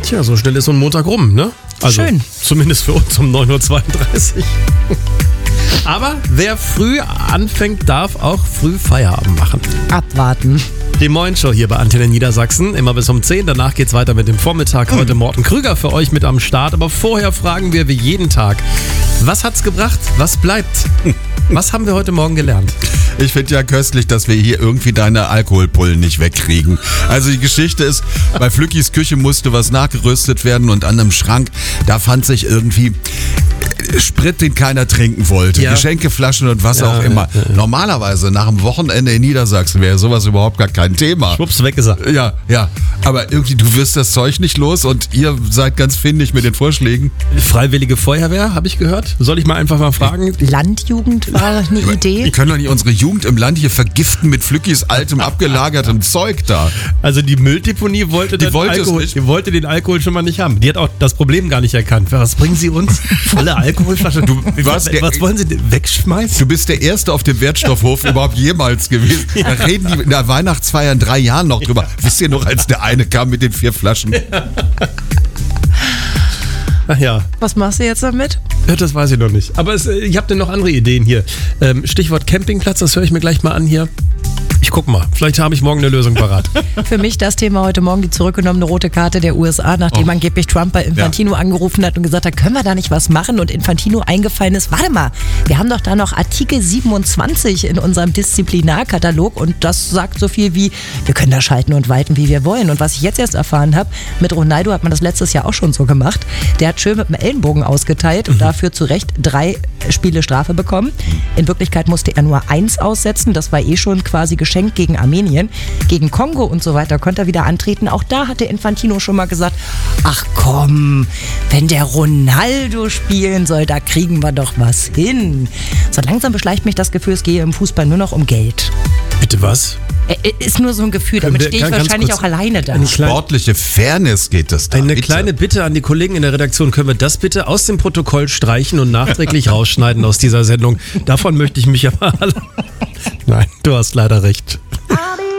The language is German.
Tja, so schnell ist so ein Montag rum, ne? Also, schön. Zumindest für uns um 9.32 Uhr. Aber wer früh anfängt, darf auch früh Feierabend machen. Abwarten. Die Moin-Show hier bei Antenne Niedersachsen, immer bis um 10. Danach geht's weiter mit dem Vormittag. Heute Morten Krüger für euch mit am Start. Aber vorher fragen wir wie jeden Tag, was hat's gebracht? Was bleibt? Was haben wir heute Morgen gelernt? Ich finde ja köstlich, dass wir hier irgendwie deine Alkoholpullen nicht wegkriegen. Also die Geschichte ist, bei Flückis Küche musste was nachgerüstet werden und an einem Schrank, da fand sich irgendwie Sprit, den keiner trinken wollte. Ja. Geschenkeflaschen und was auch immer. Normalerweise nach dem Wochenende in Niedersachsen wäre sowas überhaupt gar kein Thema. Schwupps, weg ist er. Ja. Aber irgendwie, du wirst das Zeug nicht los und ihr seid ganz findig mit den Vorschlägen. Freiwillige Feuerwehr, habe ich gehört. Soll ich mal einfach mal fragen? Landjugend war eine Idee. Wir können doch nicht unsere Jugend im Land hier vergiften mit Flückis altem, abgelagertem Zeug da. Also die Mülldeponie wollte den Alkohol schon mal nicht haben. Die hat auch das Problem gar nicht erkannt. Was bringen Sie uns? Volle Alkoholflasche. Was wollen Sie denn wegschmeißen? Du bist der Erste auf dem Wertstoffhof überhaupt jemals gewesen. Da reden die in der Weihnachtsfeier in 3 Jahren noch drüber. Wisst ihr noch, als der eine kam mit den 4 Flaschen? Ach ja. Was machst du jetzt damit? Ja, das weiß ich noch nicht. Aber ich habe denn noch andere Ideen hier. Stichwort Campingplatz, das höre ich mir gleich mal an hier. Ich guck mal, vielleicht habe ich morgen eine Lösung parat. Für mich das Thema heute Morgen, die zurückgenommene rote Karte der USA, nachdem angeblich Trump bei Infantino angerufen hat und gesagt hat, können wir da nicht was machen? Und Infantino eingefallen ist, warte mal, wir haben doch da noch Artikel 27 in unserem Disziplinarkatalog und das sagt so viel wie, wir können da schalten und walten, wie wir wollen. Und was ich jetzt erst erfahren habe, mit Ronaldo hat man das letztes Jahr auch schon so gemacht. Der hat schön mit dem Ellenbogen ausgeteilt und dafür zu Recht 3 Spiele Strafe bekommen. In Wirklichkeit musste er nur 1 aussetzen, das war schon quasi geschenkt gegen Armenien. Gegen Kongo und so weiter konnte er wieder antreten. Auch da hatte Infantino schon mal gesagt, ach komm, wenn der Ronaldo spielen soll, da kriegen wir doch was hin. So langsam beschleicht mich das Gefühl, es gehe im Fußball nur noch um Geld. Bitte was? Ist nur so ein Gefühl, damit stehe ich wahrscheinlich auch alleine da. Sportliche Fairness geht es da. Eine kleine Bitte an die Kollegen in der Redaktion, können wir das bitte aus dem Protokoll streichen und nachträglich rausschneiden aus dieser Sendung? Davon möchte ich mich aber... Nein, du hast leider recht.